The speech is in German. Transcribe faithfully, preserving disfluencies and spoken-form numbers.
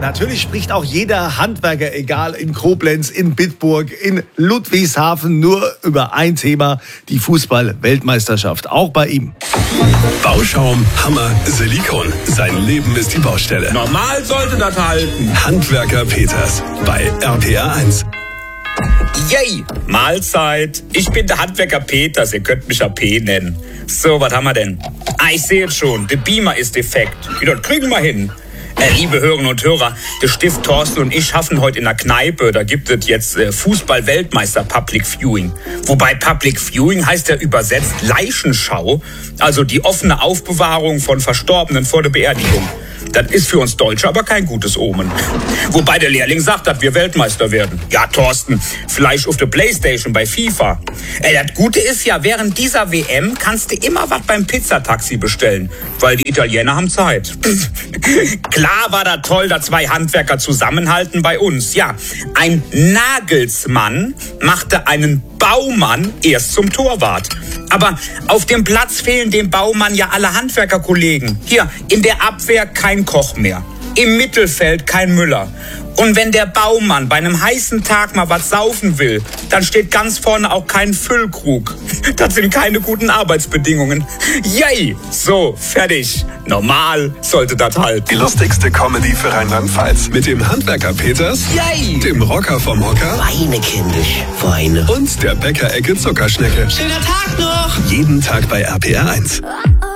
Natürlich spricht auch jeder Handwerker, egal in Koblenz, in Bitburg, in Ludwigshafen, nur über ein Thema, die Fußball-Weltmeisterschaft. Auch bei ihm. Bauschaum, Hammer, Silikon. Sein Leben ist die Baustelle. Normal sollte das halten. Handwerker Peters bei R P R eins. Yay, Mahlzeit. Ich bin der Handwerker Peters, ihr könnt mich A P nennen. So, was haben wir denn? Ah, ich sehe es schon, der Beamer ist defekt. Ja, das kriegen wir hin. Äh, liebe Hörerinnen und Hörer, der Stift Thorsten und ich schaffen heute in der Kneipe, da gibt es jetzt äh, Fußball-Weltmeister Public Viewing. Wobei Public Viewing heißt ja übersetzt Leichenschau, also die offene Aufbewahrung von Verstorbenen vor der Beerdigung. Das ist für uns Deutsche aber kein gutes Omen. Wobei der Lehrling sagt, dass wir Weltmeister werden. Ja, Thorsten, vielleicht auf der Playstation bei FIFA. Ey, das Gute ist ja, während dieser W M kannst du immer was beim Pizzataxi bestellen, weil die Italiener haben Zeit. Klar war da toll, dass zwei Handwerker zusammenhalten bei uns. Ja, ein Nagelsmann machte einen Baumann erst zum Torwart. Aber auf dem Platz fehlen dem Baumann ja alle Handwerkerkollegen. Hier, in der Abwehr kein Koch mehr. Im Mittelfeld kein Müller. Und wenn der Baumann bei einem heißen Tag mal was saufen will, dann steht ganz vorne auch kein Füllkrug. Das sind keine guten Arbeitsbedingungen. Yay! So, fertig. Normal sollte das halt. Die lustigste Comedy für Rheinland-Pfalz. Mit dem Handwerker Peters, Yay! dem Rocker vom Hocker Weine, kindisch, Weine. und der Bäckerecke Zuckerschnecke. Schöner Tag noch! Jeden Tag bei R P R eins.